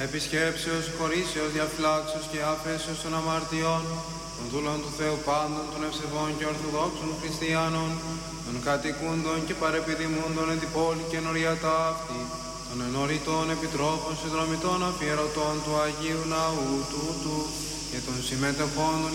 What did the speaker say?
επισκέψεως, χωρίσεως, διαφυλάξεως και αφέσεως των αμαρτιών, των δούλων του Θεού πάντων, των ευσεβών και ορθοδόξων χριστιανών, των κατοικούντων και παρεπιδημούντων εν την πόλη και νοριά ταύτη, των ενωρητών επιτρόπων, συνδρομητών αφιερωτών του Αγίου Ναού τούτου και των συμμετεχόντων